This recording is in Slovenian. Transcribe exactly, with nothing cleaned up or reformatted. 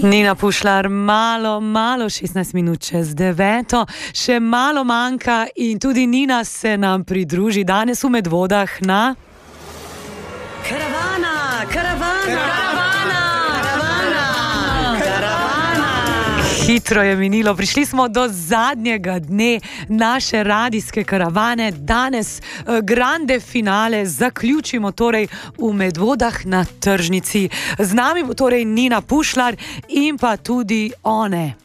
Nina Pušlar, malo, malo, šestnajst minut čez deveto, še malo manjka in tudi Nina se nam pridruži danes v Medvodah na... Karavana, karavana, karavana, karavana, karavana. Hitro je minilo, prišli smo do zadnjega dne naše radijske karavane, danes grande finale, zaključimo torej v Medvodah na tržnici. Z nami bo torej Nina Pušlar in pa tudi one.